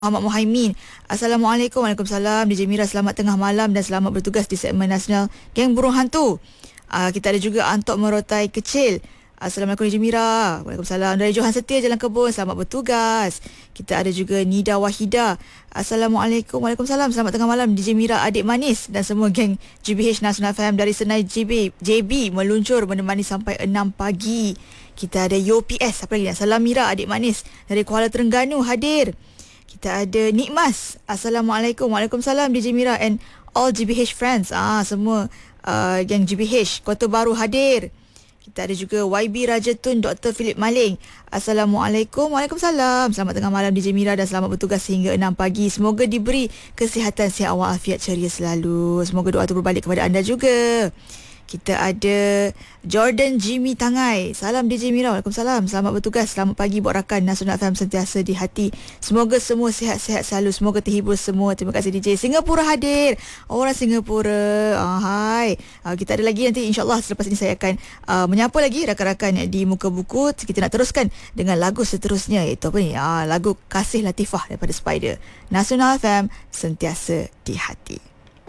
Muhammad Muhaimin. Assalamualaikum. Waalaikumsalam. DJ Mira, selamat tengah malam dan selamat bertugas di segmen nasional Geng Burung Hantu. Kita ada juga Antok Merotai Kecil. Assalamualaikum DJ Mira. Waalaikumsalam. Dari Johan Setia, Jalan Kebun, selamat bertugas. Kita ada juga Nida Wahida. Assalamualaikum. Waalaikumsalam. Selamat tengah malam DJ Mira, adik manis dan semua geng GBH Nasional FM dari Senai JB meluncur menemani sampai 6 pagi. Kita ada UPS. Apa lagi? Salam Mira, adik manis dari Kuala Terengganu hadir. Kita ada Nikmas. Assalamualaikum. Waalaikumsalam DJ Mira and all GBH friends. Semua geng GBH Kota Baru hadir. Kita ada juga YB Rajatun, Dr. Philip Maling. Assalamualaikum. Waalaikumsalam. Selamat tengah malam DJ Mira dan selamat bertugas hingga 6 pagi. Semoga diberi kesihatan, sihat walafiat, ceria selalu. Semoga doa itu berbalik kepada anda juga. Kita ada Jordan Jimmy Tangai. Salam DJ Mira. Waalaikumsalam. Selamat bertugas. Selamat pagi buat rakan Nasional FM sentiasa di hati. Semoga semua sihat-sihat selalu. Semoga terhibur semua. Terima kasih DJ. Singapura hadir. Orang Singapura. Hai. Kita ada lagi nanti insyaAllah selepas ini saya akan menyapa lagi rakan-rakan di Muka Buku. Kita nak teruskan dengan lagu seterusnya, iaitu apa ni? Lagu Kasih Latifah daripada Spider. Nasional FM sentiasa di hati.